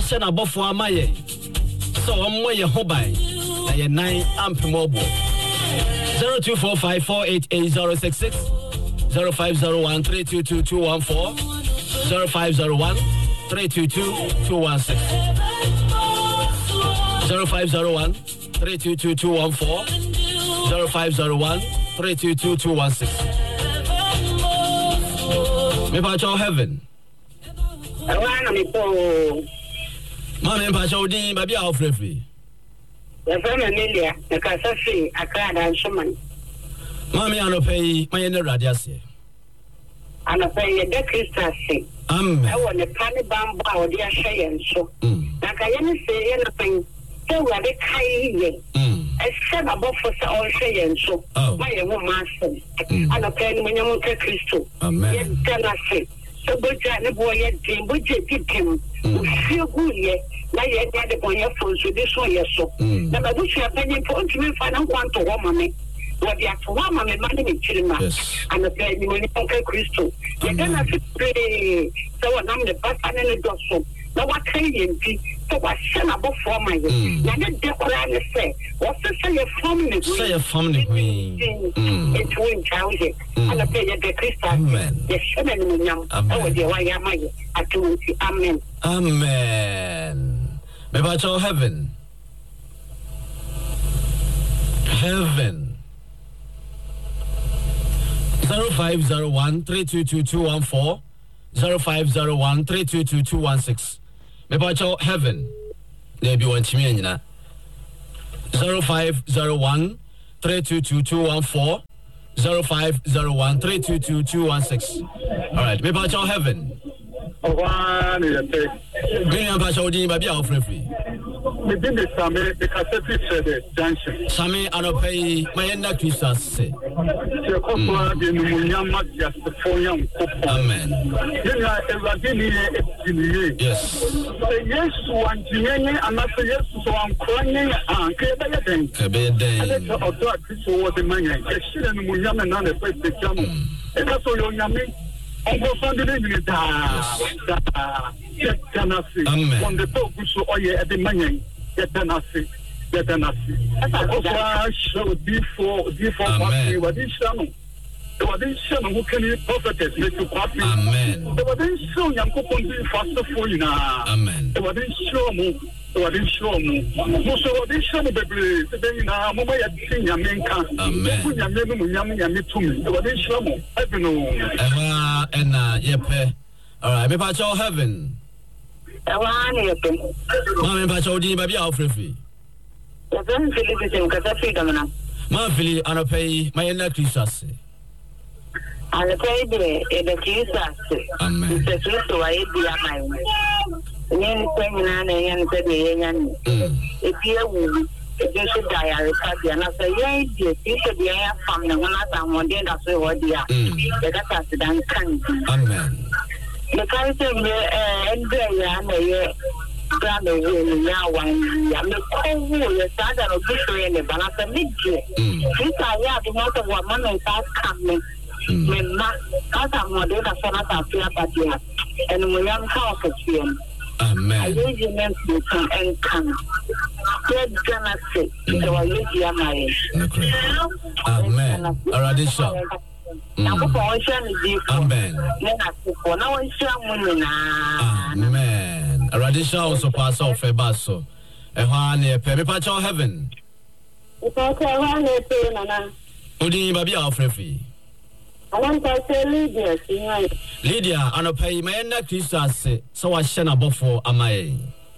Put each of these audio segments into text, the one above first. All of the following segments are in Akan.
Asha na bofo amaye. So omoye ho ban. Na ye 9 amp mobile. 0245488066 0501322214 0501322216 0501322214 0501322216 Me pacho heaven. Mama me pacho din ba bia ofrefri. The family, the Casafi, a card and shaman. Mammy, I don't pay my inner radiasi. And I pay the Christmas. I want a penny bamboo or dear Shayan so. Like I say anything, so are the Kai. I said above for all Shayan so. My woman, and a penny when you want a crystal. Amen. Tell us it. So, but the boy at Jim, but you did him. Feel good yet. Now you had the boy for this one, yes, so. Now, I wish you have any point to me if I don't want to woman me. What you have to woman and money in Chilima. And the penny when you want a crystal. You're gonna pray. So, I'm the person in the dosso. Now, what can you be? So, what shall I go for my? Now, the Koran say, what's the say your family? Say a family. It's win challenge. And I pay the crystal. Amen. The shaman in the young. Oh, the way am I? I do see. Amen. Amen. Maybe I tell heaven. Heaven. 0501322214 0501322216. Maybe I tell heaven. There be one chimney na 0501322214 0501322216. All right, maybe I tell heaven. William Pachodi, baby, I'll free. Within the summer, the cassette said junction. Sami, I don't pay my end of Christmas. Say, Amen. Yes. Yes, one Jimmy, and I say yes, so I'm crying and Kebede. I thought this was the money. I shouldn't Munyam and not a place to jump. And that's all your yummy. On the top, so oh yeah, at the money, get the nasi. Show D4, what is Shano? What is Shano who can you prophetess make you copy? Amen. What is show young couple faster for you now? Amen. What is show me? What is show me? So what is show me, baby? Then now, Mama, I think your main can. Amen. What is show me? I don't know. And yepe. All right, maybe I tell heaven. Mammy Pachodi, baby, I'll free. The family is in Casafi. My Philly, I don't pay my end of Christmas. And the pay the Jesus. Amen. The Christo, I be a man. Then saying, and said, if you should die, I will cut you. And I say, yes, you should be a family. When I am one day, that's what they are. That's accident. Amen. The country and there, Grand now one. I'm the cold, the sad and obituary and the balance of mid year. This I have the most of what man is coming. When not, I'm more than a son of a fear, but yeah, and we young house of him. Amen. I use your name to come and come. Good gonna say, so I use your mind. Amen. Already so. Amen. Amen. Already so also pass off a basso. A honey, Pepe Pacho heaven. Udi baby of free. I want to say Lydia, Lydia, I don't pay my end of Christmas, so I shan't above for am I.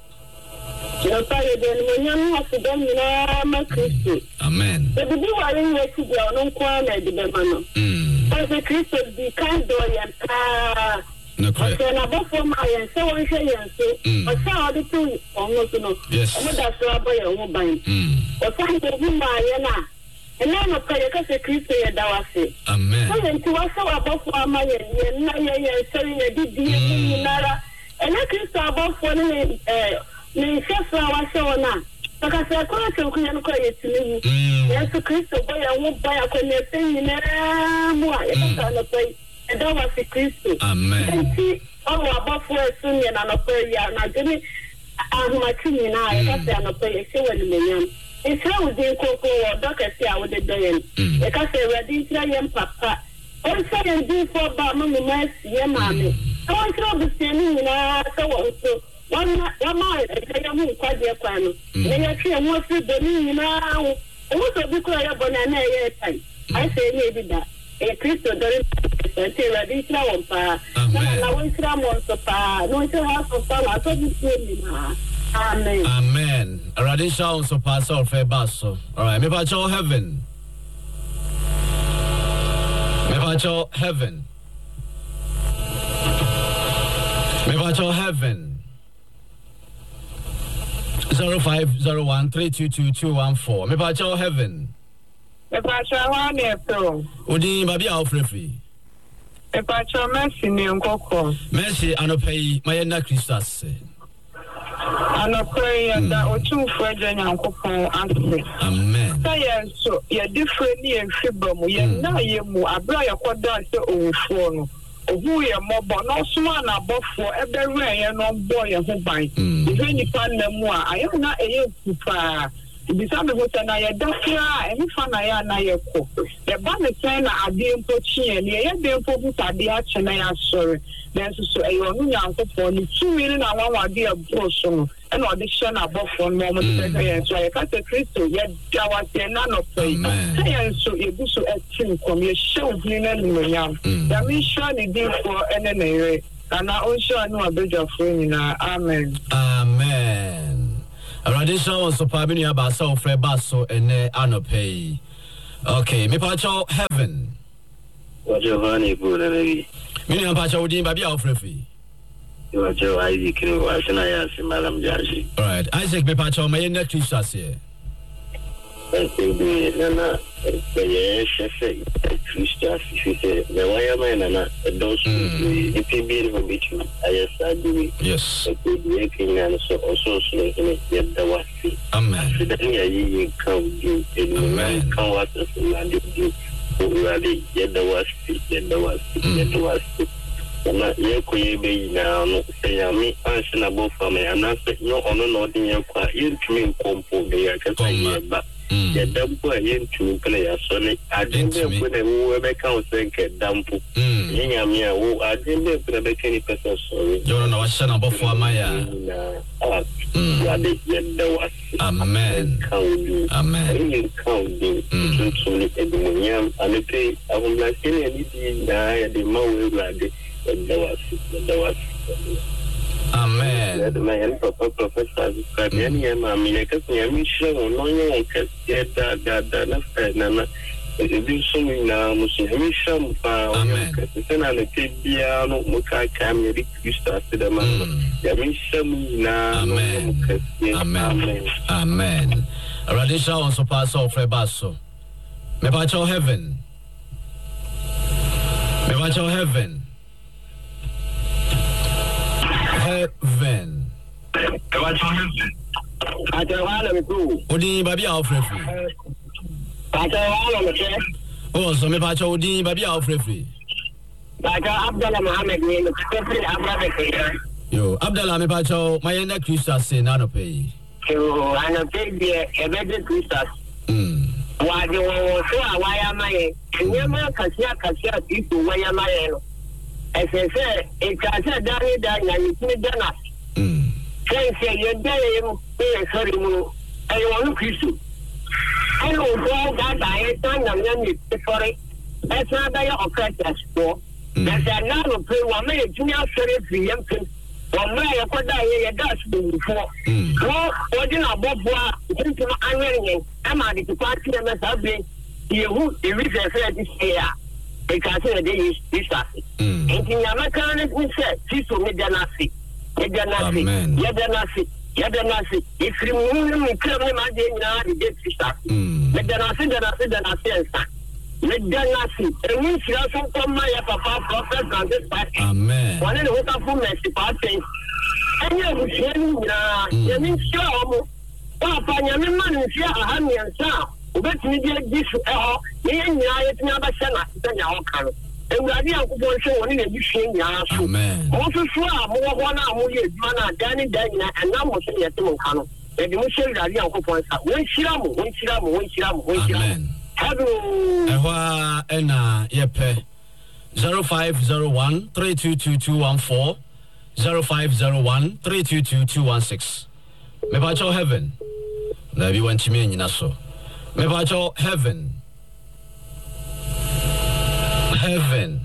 Amen. The people are in the city are not quite the Bemano. But the Christians be kind and no question above for my and so on. But how the two almost no. Yes. And that's why I won't buy. But some people buy and then I pay a Christian that was. Amen. So then to us above for my and saying a did and I can start above for the just our show now. Because I can't quiet to me. Yes, Christo boy, I won't buy a connection in a and that was the Christo. Amen. And see, oh, above for a soon and a prayer. And I didn't. I Ahumati na I got an opinion, see when the it's how they cocoa or doctor say I would have done. Because they were this papa. Also, and do for Bama, yeah, mammy. I want to be standing in so one month, I am quite their plan. They are clear what to do now. Also, because I have banana time. I say, maybe that a crystal don't say a bit now. I want to also pa, no, to have a fun. I thought you Amen. Amen. Radisha also pass off a basso. All right, maybe I show heaven. Maybe I show heaven. Maybe I show heaven. 0501 322 214. Maybe I show heaven. Maybe I show one April. Udi baby Alfrefi. Maybe I show Mercy Ninkoko. Mercy, I no pay my end Christus. And I pray that or two friends and uncle answer. Amen. So you're different in Fibom. You're now you are brought your quadrants over phone. Who you're more, but no one above for everywhere you're not boy and who buy. If any fan them more, I am not a young Bisame hote na ye dafia eni fa na ya na ye ko the ban say na ade mpo chie ne ye de mpo butade a che na ya sori then so e yo nu nyankopon ni 2 million na wan wade abro so no e na ode hye na abofo no mo te say so ye ka se Kristo ye dawa se na no pay say so ye bu so etin kom ye show ni na ni nyam ya mi sure ni dey for ene na ye ana on sure no abeja for ni na amen amen. Radisha was so probably about so Fred Basso and Anope. Okay, me pacho heaven. What your honey good and me and Pacho Udin Baby Alfrefi. You are Joe Isaac and was and I asked Madam Jassy. All right, Isaac me pacho my next Christus here. I think the Christus, she said, the wire man and those if you be able to, I do. Yes. And so also get the was. Amen. So then you come you and come what the land you really get the was, get the was, get the was. And you could be now say, me answerable for me, and I said, no, not in your quiet, you can compo the back. Yeah, dump to play so I didn't put a whoever counts and get dump. Yamia, I didn't put a any person sorry. You don't know what's above for Maya. Amen. Amen. You count the and the pay. I will like anything. I the more was. Amen. The man professor described any mammy, because I'm sure no one can get that. It is so now, Muslim, then I take piano, Muka Camry, Christus, the man. Yamisha now. Amen. Amen. Radisha also pass off a basso. Me pacho heaven. Me pacho heaven. Heaven. I don't want to Odi baby Alfrefi. I don't want to Oh, so me pacho Odi baby Alfrefi. Like Abdullah Muhammad name, Yo, Abdullah me pacho my end Christus say nano pay. So I know pay a better Christus. Why do you so why am I? Never Kasia people why am I? As I said, it can say Danny Dan and it's me Danas. Say you're there, sorry, I want to kiss you. I don't know that I stand and then you for it. That's not by your practice for. That's a lot of play 1 minute, junior sheriff, the young thing. 1 minute, what I does before. Well, what in a bob, I'm running. I'm at the party and myself being you, the reason for this year. Because they is this. And in America, we said, this will make the Nazi. Yadanasi. If you move, kill him again now, the dead sister. Let the Nazi. Let the Nazi. And we see also come my papa, prophet, and this party. Amen. One in the water for Messi party. And you're saying, you mean, sure, Papa, you mean, man, is here, a hand and sound. But we get this, me and I, it's never sent us to your car. Ewurade akubon se woni na bihwe nya so. Amen. Mo fufu a mo ho na mo ye adwuma na dan ni dan na ana mo se yete mo nka no. E di mo se Ewurade akubon sa. Won hira mo. Amen. Hello. Ehwa ena yepe 0501 322214 0501 322216. Me ba cho heaven. Na bi wan chime nyina so. Me ba cho heaven. Heaven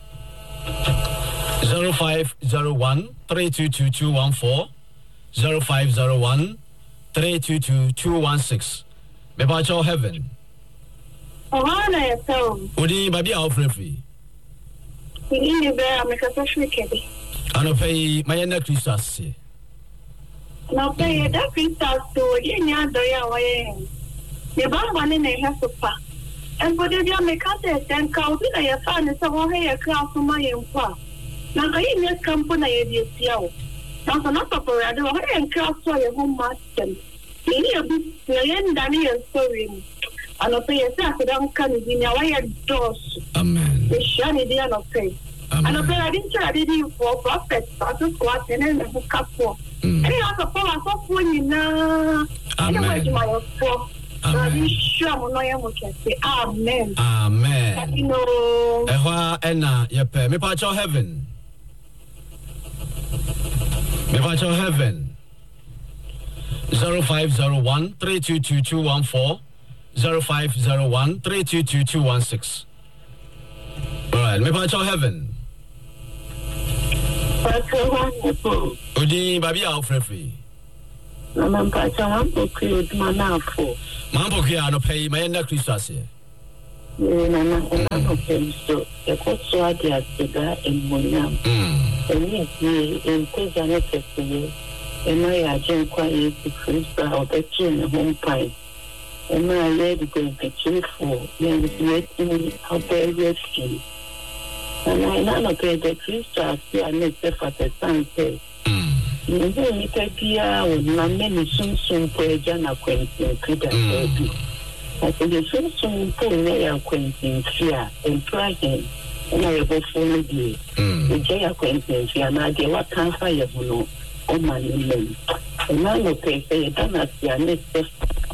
0501 322214 0501 322216. Me ba cho heaven. Ohana yaso. Odi babi a ofrefi. Ni be amekasa shwekedi. Ano pay mayena Christus. No pay da Christus to yenya do ya waye. Ye ba bane na he sopa. En bode dia mekate ten ka obi na ye fa ne so ho he ye kra so ma ye mpa. Na ka ye ne kampo na ye die sia o. Na so na papa ya de ho ye kra so ye ho ma tem. Ni ye bi ye ndani ye sorry. Ano pay ye sa ko dan kan ni nya wa ye dos. Amen. Ye shani dia no pay. Ano pay adin cha adin for prophet so ko atene na buka po. Any other for a so ni na. Amen. Amen. Amen. Ehwa ena yepe me pa cho heaven. Me pa cho heaven. 0501 322214 0501 322216. Alright, me pa cho heaven. Odi babi a ofrefi. Nampa cha mampo manafo. Mampo kia no pay mayena Christus. Na so e ko so adia sega emonyam. Eni ni enteja na tesiye. Ema ya jen kwa Yesu Kristo obechi ne hompai. Ema ya de go be cheerful. Yen ni obechi. Na no pay the Christo ya ne se fatante. Ni pia na meni sunsun poeja na kwentin kida ebi. Ati de sunsun po ne ya kwentin fia employing na yebo funu di. Je ya kwentin fia na de wa kanfa yebo o mani. Na no pe dana sia ne se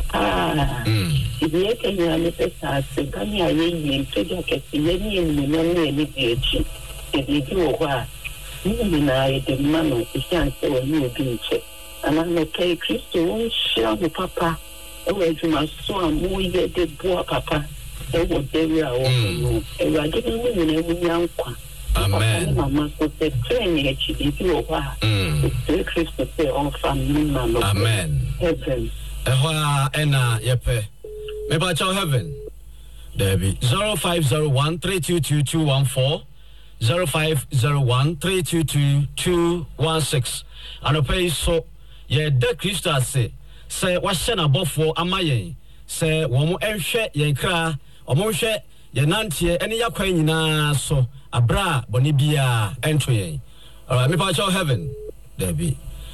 ibi eke ya ne se sa se kani aye yin pe ja ke si ye ni ni no ne ni di echi. Ibi di o wa ni na ye de mano isianse wo ni obi nche ana no pay Kristo won share the papa e we juma so amu ye de bo papa e wo de wi a wo no e wa de ni ni na yankwa. Amen. Mama so se train ye chi di o wa e Kristo se on family man. Amen. Heaven Ehwa ena yepe me pa cho heaven. Debbie 0501 322214 0501 322216. And pay so ye de Christus say washena bofo amayen say womo enhwe yen kra omo hwe ye nantie ene yakwan nyina so abra boni bia ento yen. Alright, me pa cho heaven. Debbie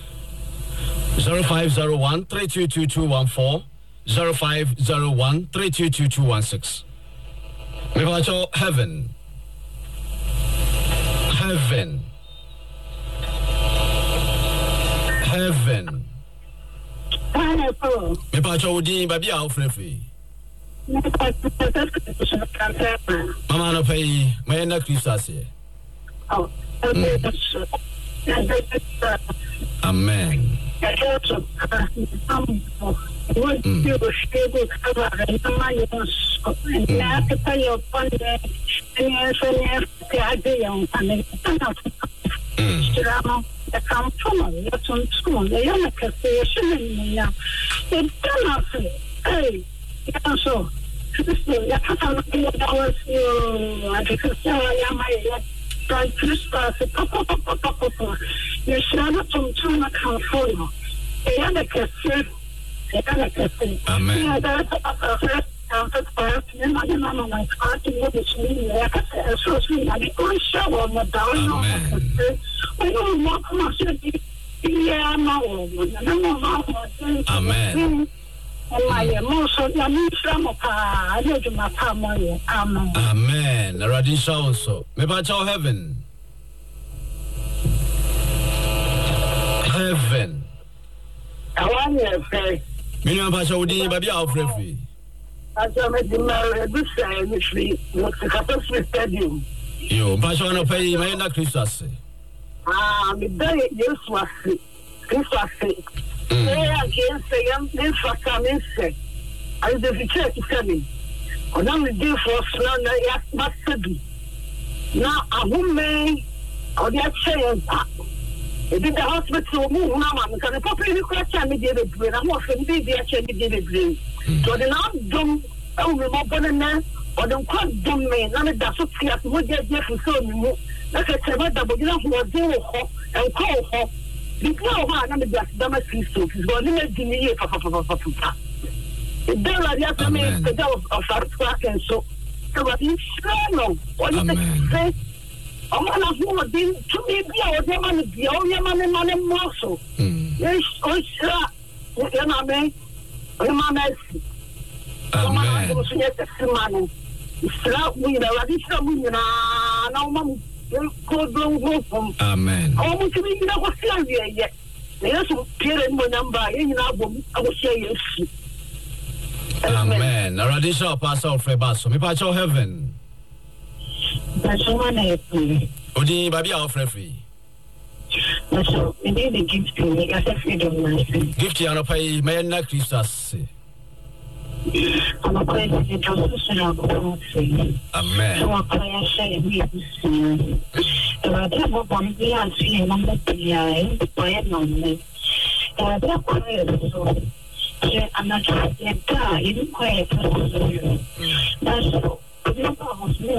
0501 322214 0501 322216. Me pa cho heaven. Heaven. Me pa cho udi babi a ofrefi. Mama no pay mayena Christus. Amen. Amen. Amen. Radisha also. Maybe tell heaven. Heaven. I want to say. Minimum Pasha would be baby out free. I met the married this time, which we what's the capacity stadium. You, Pasha, no pay my na Christus. Midday, yes, was Christus. I can't say, I'm this for coming, say. I did the church coming. On only do for Slana, yes, must be. Now, a woman, or the chain. It did the hospital move, Mamma, because the popular question we did it with. I'm often baby, actually did it with. So the now dumb, only more than that, or don't quite dumb me, none of that's what we have to get for so many. That's a Sabata, but you know who are doing and call her. Before one, I'm just dumb as Christoph, is going to make the year for Papa. The devil has to make the devil of our track and so. So, but it's no, what is the say? I'm not going to be our demon, the only man and muscle. Yes, oh, sir, Amen. Amen. Amen. Radisha Pastor Alfred Basso. Me pacho heaven. Odi baby Alfred free. So, we need a gift to make us a freedom mercy. Gift you are pay me na Christus. I'm a prayer to Jesus and our Amen. So, I say, we see. I don't know what we are seeing on the PI, but on me. I don't know. So, I'm not sure. I'm quiet. That's all.